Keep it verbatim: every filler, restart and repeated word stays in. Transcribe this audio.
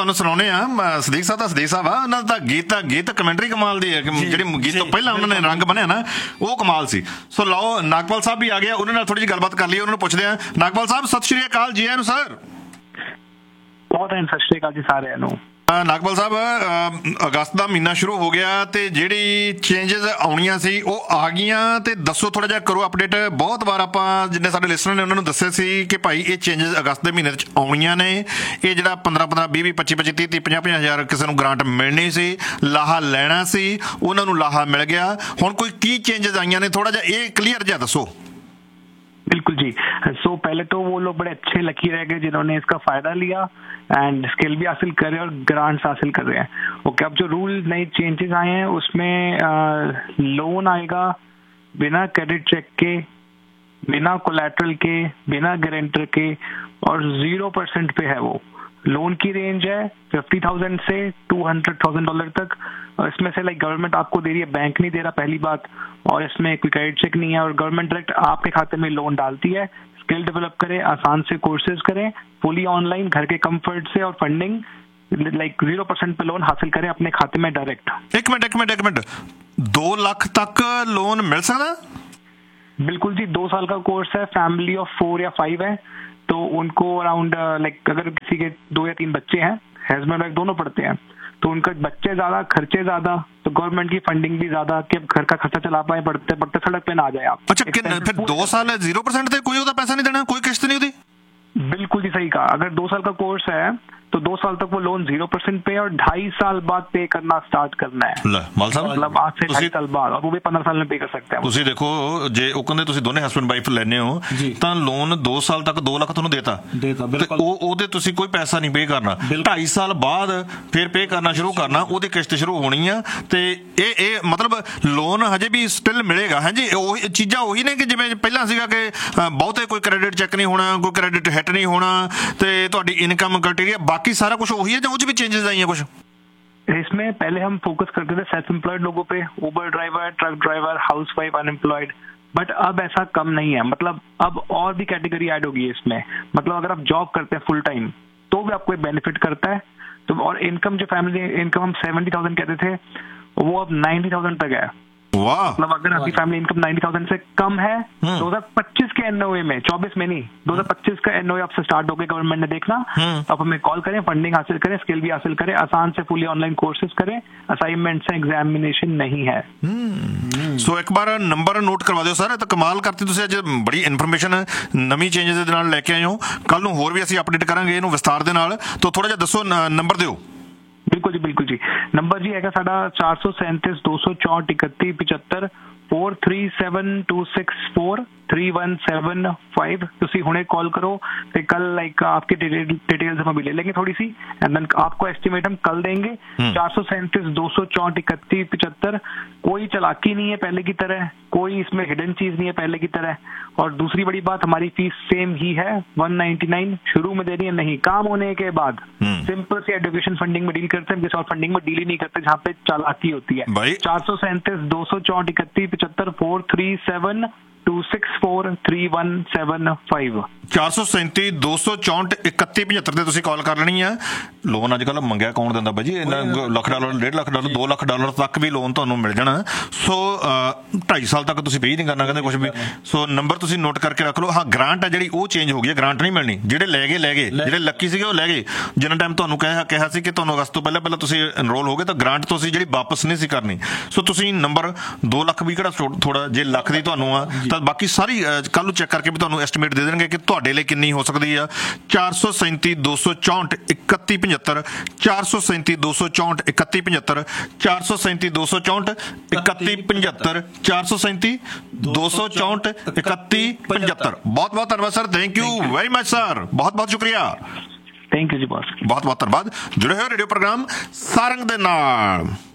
ਤੁਹਾਨੂੰ ਸੁਣਾਉਣੇ ਆ ਸਦੀਕ ਸਾਹਿਬ ਦਾ ਸਦੀਕ ਸਾਹਿਬ ਆ ਉਹਨਾਂ ਦਾ ਗੀਤ ਦਾ ਗੀਤ ਕਮੈਂਟਰੀ ਕਮਾਲ ਦੀ ਹੈ ਜਿਹੜੀ ਗੀਤ ਤੋਂ ਪਹਿਲਾਂ ਉਹਨਾਂ ਨੇ ਰੰਗ ਬੰਨਿਆ ਨਾ ਉਹ ਕਮਾਲ ਸੀ। ਸੋ ਲਓ ਨਾਗਪਾਲ ਸਾਹਿਬ ਵੀ ਆ ਗਿਆ, ਉਹਨਾਂ ਨਾਲ ਥੋੜੀ ਜਿਹੀ ਗੱਲਬਾਤ ਕਰ ਲਈਏ। ਉਹਨਾਂ ਨੂੰ ਪੁੱਛਦੇ ਆ, ਨਾਗਪਾਲ ਸਾਹਿਬ ਸਤਿ ਸ਼੍ਰੀ ਅਕਾਲ, ਜੀ ਆਇਆਂ ਨੂੰ ਸਰ। ਬਹੁਤ ਸਤਿ ਸ਼੍ਰੀ ਅਕਾਲ ਜੀ ਸਾਰਿਆਂ ਨੂੰ। ਨਾਗਪਾਲ ਸਾਹਿਬ ਅਗਸਤ ਦਾ ਮਹੀਨਾ ਸ਼ੁਰੂ ਹੋ ਗਿਆ ਤੇ ਜਿਹੜੀ ਚੇਂਜਸ ਆਉਣੀਆਂ ਸੀ ਉਹ ਆ ਗਈਆਂ, ਤੇ ਦੱਸੋ ਥੋੜਾ ਜਿਹਾ ਕਰੋ ਅਪਡੇਟ। ਬਹੁਤ ਵਾਰ ਆਪਾਂ ਜਿੰਨੇ ਸਾਡੇ ਲਿਸਨਰ ਨੇ ਉਹਨਾਂ ਨੂੰ ਦੱਸਿਆ ਸੀ ਕਿ ਭਾਈ ਇਹ ਚੇਂਜਸ ਅਗਸਤ ਦੇ ਮਹੀਨੇ 'ਚ ਆਉਣੀਆਂ ਨੇ, ਇਹ ਜਿਹੜਾ ਪੰਦਰਾਂ ਪੰਦਰਾਂ ਵੀਹ ਵੀਹ ਪੱਚੀ ਪੱਚੀ ਤੀਹ ਤੀਹ ਪੰਜਾਹ ਪੰਜਾਹ ਹਜ਼ਾਰ ਕਿਸੇ ਨੂੰ ਗ੍ਰਾਂਟ ਮਿਲਣੀ ਸੀ, ਲਾਹਾ ਲੈਣਾ ਸੀ, ਉਹਨਾਂ ਨੂੰ ਲਾਹਾ ਮਿਲ ਗਿਆ। ਹੁਣ ਕੋਈ ਕੀ ਚੇਂਜਸ ਆਈਆਂ ਨੇ, थोड़ा ਜਿਹਾ ਇਹ क्लियर जिहा दसो। बिल्कुल जी। सो पहले तो वो लोग बड़े अच्छे लकी रह गए जिन्होंने इसका फायदा लिया एंड स्किल भी हासिल कर रहे हैं और ग्रांट्स हासिल कर रहे हैं। ओके, अब जो रूल नए चेंजेस आए हैं उसमें लोन आएगा बिना क्रेडिट चेक के, बिना कोलैटरल के, बिना गारंटर के और जीरो परसेंट पे है। वो लोन की रेंज है फिफ्टी थाउजेंड से टू हंड्रेड थाउजेंड डॉलर तक, और इसमें से लाइक गवर्नमेंट आपको दे रही है, बैंक नहीं दे रहा पहली बात, और इसमें कोई क्रेडिट चेक नहीं है और गवर्नमेंट डायरेक्ट आपके खाते में लोन डालती है। स्किल डेवलप करें, आसान से कोर्सेज करें, फुली ऑनलाइन घर के कंफर्ट से, और फंडिंग लाइक जीरो परसेंट पे लोन हासिल करें अपने खाते में डायरेक्ट। एक मिनट एक मिनट एक मिनट दो लाख तक लोन मिल सकता? बिल्कुल जी, दो साल का कोर्स है, फैमिली ऑफ फोर या फाइव है तो उनको अराउंड लाइक अगर किसी के दो या तीन बच्चे हैं, हस्बैंड वाइफ दोनों पढ़ते हैं, तो उनका बच्चे ज्यादा, खर्चे ज्यादा, तो गवर्नमेंट की फंडिंग भी ज्यादा कि घर का खर्चा चला पाए, पढ़ते पढ़ते सड़क पे ना आ जाए आप। अच्छा, फिर दो साल है जीरो परसेंट थे, कोई होता पैसा नहीं देना, कोई किस्त नहीं होती? बिल्कुल जी सही कहा। अगर दो साल का कोर्स है तो दो साल तक वो लोन जीरो परसेंट पे और ढाई साल बाद पे करना स्टार्ट करना है। माल साहब मतलब आज से ढाई साल बाद, और वो भी पंद्रह साल में पे कर सकते हैं। ਤੁਸੀਂ ਦੇਖੋ ਜੇ ਉਹ ਕਹਿੰਦੇ ਤੁਸੀਂ ਦੋਨੇ ਹਸਬੈਂਡ ਵਾਈਫ ਲੈਣੇ ਹੋ ਤਾਂ ਲੋਨ ਦੋ ਸਾਲ ਤੱਕ ਦੋ ਲੱਖ ਤੁਹਾਨੂੰ ਦੇਤਾ ਦੇਤਾ ਬਿਲਕੁਲ, ਉਹ ਉਹਦੇ ਤੁਸੀਂ ਕੋਈ ਪੈਸਾ ਨਹੀਂ ਪੇ ਕਰਨਾ, ਢਾਈ ਸਾਲ ਬਾਅਦ ਫਿਰ ਪੇ ਕਰਨਾ ਸ਼ੁਰੂ ਕਰਨਾ, ਉਹਦੀ ਕਿਸ਼ਤ ਸ਼ੁਰੂ ਹੋਣੀ ਆ। ਤੇ ਇਹ ਇਹ ਮਤਲਬ ਲੋਨ ਹਜੇ ਵੀ ਸਟਿਲ ਮਿਲੇਗਾ? ਹਾਂਜੀ, ਉਹ ਚੀਜ਼ਾਂ ਉਹੀ ਨੇ ਕਿ ਜਿਵੇਂ ਪਹਿਲਾਂ ਸੀਗਾ ਕਿ ਬਹੁਤੇ ਕੋਈ ਕ੍ਰੈਡਿਟ ਚੈੱਕ ਨਹੀਂ ਹੋਣਾ, ਕੋਈ ਕ੍ਰੈਡਿਟ ਹਿੱਟ ਨਹੀਂ ਹੋਣਾ, ਤੇ ਤੁਹਾਡੀ ਇਨਕਮ ਕ੍ਰਾਈਟੇਰੀਆ बाकी सारा कुछ वही है, जो भी चेंजेस आई हैं कुछ? इसमें पहले हम फोकस करते थे सेल्फ एम्प्लॉयड लोगों पे, उबर driver, truck driver, house wife, unemployed, but अब ऐसा कम नहीं है। मतलब अब और भी कैटेगरी ऐड होगी इसमें। मतलब अगर आप जॉब करते हैं फुल टाइम तो भी आपको बेनिफिट करता है। तो और इनकम जो फैमिली इनकम हम सेवेंटी थाउजेंड कहते थे वो अब नाइन्टी थाउजेंड तक है। मतलब अगर आपकी फैमिली इनकम नाइन्टी थाउजेंड से कम है, दो हजार पच्चीस के एनओए में, चौबीस में नहीं, दो हजार पच्चीस का एनओए आपसे स्टार्ट हो गया गवर्नमेंट ने देखना, तो आप हमें कॉल करें, फंडिंग हासिल करें, स्किल भी हासिल करें, आसान से फुली ऑनलाइन कोर्सेज करें, असाइनमेंट से एग्जामिनेशन नहीं है। सो एक बार नंबर नोट करवा दो सर, तो कमाल करती तुसीं अज बड़ी इन्फॉर्मेशन नवीं चेंजेस दे नाल लैके आए हो, कल नूं होर भी असीं अपडेट करांगे इहनूं विस्तार दे नाल। तो थोड़ा जिहा दसो, नंबर दिओ। बिल्कुल जी बिल्कुल जी। नंबर जी है साडा चार सौ सैंतीस दो सौ चौंठ इकतीस पिछहत्तर four three seven two six four three one seven five. तुसी हुणे कॉल करो तो कल लाइक आपके डिटेल्स हम अभी ले लेंगे थोड़ी सी, एंड देन आपको एस्टिमेट हम कल देंगे। चार सौ सैंतीस दो सौ चौंठ इकतीस पिछहत्तर। कोई चालाकी नहीं है पहले की तरह, कोई इसमें हिडन चीज नहीं है पहले की तरह। और दूसरी बड़ी बात, हमारी फीस सेम ही है, वन नाइन्टी नाइन शुरू में देनी है, नहीं काम होने के बाद। सिंपल सी एजुकेशन फंडिंग में डील करते हैं, और फंडिंग में डील ही नहीं करते जहाँ पे चालाकी होती है। चार सौ सैंतीस दो सौ चौंठ इकतीस पिछहत्तर four three seven to six four three one seven five. चार सौ सैंती दो सौ चौंठ इकत्ती पचहत्तर ਤੇ ਤੁਸੀਂ ਕਾਲ ਕਰ ਲੈਣੀ ਆ। ਲੋਨ ਅੱਜ ਕੱਲ੍ਹ ਮੰਗਿਆ ਕੌਣ ਦਿੰਦਾ ਬਾਈ ਜੀ? ਇੰਨਾ ਲੱਖ ਡਾਲਰ, ਡੇਢ ਲੱਖ ਡਾਲਰ, ਦੋ ਲੱਖ ਡਾਲਰ ਤੱਕ ਵੀ ਲੋਨ ਤੁਹਾਨੂੰ ਮਿਲ ਜਾਣਾ। ਸੋ ਢਾਈ ਸਾਲ ਤੱਕ ਤੁਸੀਂ ਪੇ ਨਹੀਂ ਕਰਨਾ ਕਹਿੰਦੇ ਕੁਛ ਵੀ। ਸੋ ਨੰਬਰ ਤੁਸੀਂ ਨੋਟ ਕਰਕੇ ਰੱਖ ਲਓ। ਹਾਂ, ਗ੍ਰਾਂਟ ਆ ਜਿਹੜੀ ਉਹ ਚੇਂਜ ਹੋ ਗਈ ਹੈ, ਗ੍ਰਾਂਟ ਨਹੀਂ ਮਿਲਣੀ। ਜਿਹੜੇ ਲੈ ਗਏ ਲੈ ਗਏ, ਜਿਹੜੇ ਲੱਕੀ ਸੀਗੇ ਉਹ ਲੈ ਗਏ। ਜਿੰਨਾ ਟਾਈਮ ਤੁਹਾਨੂੰ ਕਿਹਾ ਕਿਹਾ ਸੀ ਕਿ ਤੁਹਾਨੂੰ ਅਗਸਤ ਤੋਂ ਪਹਿਲਾਂ ਪਹਿਲਾਂ ਤੁਸੀਂ ਇਨਰੋਲ ਹੋ ਗਏ ਤਾਂ ਗ੍ਰਾਂਟ ਤੁਸੀਂ ਜਿਹੜੀ ਵਾਪਸ ਨਹੀਂ ਸੀ ਕਰਨੀ। ਸੋ ਤੁਸੀਂ ਨੰਬਰ ਦੋ ਲੱਖ ਵੀ ਕਿਹੜਾ ਥੋੜਾ, ਜੇ ਲੱਖ ਦੀ ਤੁਹਾਨੂੰ ਆ ਤਾਂ ਬਾਕੀ ਸਾਰੀ ਕੱਲ ਨੂੰ ਚੈੱਕ ਕਰਕੇ ਵੀ ਤੁਹਾਨੂੰ ਐਸਟੀਮੇਟ ਦੇ ਦੇਣਗੇ ਕਿ ਤੁਹਾਡੇ ਲਈ ਕਿੰਨੀ ਹੋ ਸਕਦੀ ਆ। ਚਾਰ ਸੌ ਸੈਂਤੀ ਦੋ ਸੌ ਚੌਂਹਠ ਇਕੱਤੀ ਪਝੱਤਰ, ਚਾਰ ਸੌ ਸੈਂਤੀ ਦੋ ਸੌ ਚੌਂਹਠ ਇਕੱਤੀ ਪਝੱਤਰ, ਚਾਰ ਸੌ ਸੈਂਤੀ ਦੋ ਸੌ ਚੌਂਹਠ ਇਕੱਤੀ ਪਝੱਤਰ, ਚਾਰ ਸੌ ਸੈਂਤੀ ਦੋ ਸੌ ਚੌਂਹਠ ਇਕੱਤੀ ਪਝੱਤਰ। ਬਹੁਤ ਬਹੁਤ ਧੰਨਵਾਦ sir, thank you very much sir, ਬਹੁਤ ਬਹੁਤ ਸ਼ੁਕਰੀਆ। ਥੈਂਕ ਯੂ ਜੀ, ਬਹੁਤ ਬਹੁਤ ਬਹੁਤ ਧੰਨਵਾਦ। ਜੁੜੇ ਹੋਏ ਰੇਡੀਓ ਪ੍ਰੋਗਰਾਮ ਸਾਰੰਗ ਦੇ ਨਾਲ।